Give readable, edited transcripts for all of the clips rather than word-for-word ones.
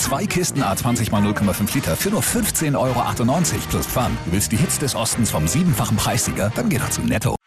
2 Kisten A20 x 0,5 Liter für nur 15,98 € plus Pfand. Du willst die Hits des Ostens vom 7-fachen Preissieger? Dann geh doch zu Netto.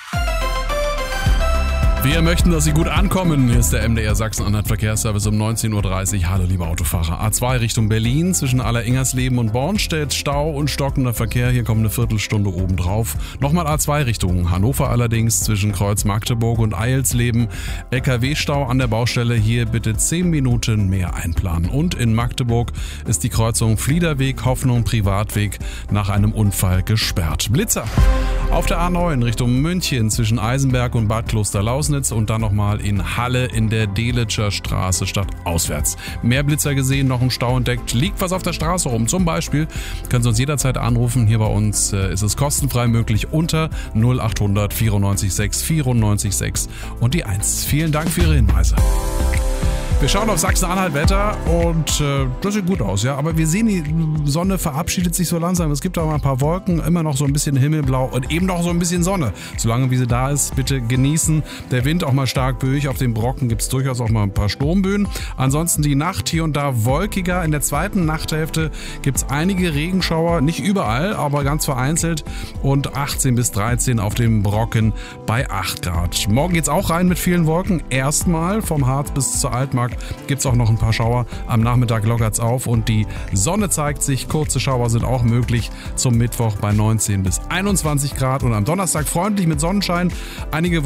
Wir möchten, dass Sie gut ankommen. Hier ist der MDR Sachsen-Anhalt Verkehrsservice um 19.30 Uhr. Hallo liebe Autofahrer. A2 Richtung Berlin zwischen Aller-Ingersleben und Bornstedt. Stau und stockender Verkehr. Hier kommt eine Viertelstunde obendrauf. Nochmal A2 Richtung Hannover allerdings zwischen Kreuz Magdeburg und Eilsleben. LKW-Stau an der Baustelle. Hier bitte 10 Minuten mehr einplanen. Und in Magdeburg ist die Kreuzung Fliederweg, Hoffnung, Privatweg nach einem Unfall gesperrt. Blitzer auf der A9 Richtung München zwischen Eisenberg und Bad Klosterlausnitz und dann nochmal in Halle in der Delitscher Straße statt auswärts. Mehr Blitzer gesehen, noch im Stau entdeckt. Liegt was auf der Straße rum? Zum Beispiel können Sie uns jederzeit anrufen. Hier bei uns ist es kostenfrei möglich unter 0800 94 6 94 6 und die 1. Vielen Dank für Ihre Hinweise. Wir schauen auf Sachsen-Anhalt-Wetter und das sieht gut aus, ja. Aber wir sehen, die Sonne verabschiedet sich so langsam. Es gibt auch mal ein paar Wolken, immer noch so ein bisschen himmelblau und eben noch so ein bisschen Sonne. Solange wie sie da ist, bitte genießen. Der Wind auch mal stark böig. Auf den Brocken gibt es durchaus auch mal ein paar Sturmböen. Ansonsten die Nacht hier und da wolkiger. In der zweiten Nachthälfte gibt es einige Regenschauer. Nicht überall, aber ganz vereinzelt. Und 18 bis 13 auf dem Brocken bei 8 Grad. Morgen geht's auch rein mit vielen Wolken. Erstmal vom Harz bis zur Altmark gibt es auch noch ein paar Schauer. Am Nachmittag lockert's auf und die Sonne zeigt sich. Kurze Schauer sind auch möglich zum Mittwoch bei 19 bis 21 Grad und am Donnerstag freundlich mit Sonnenschein. Einige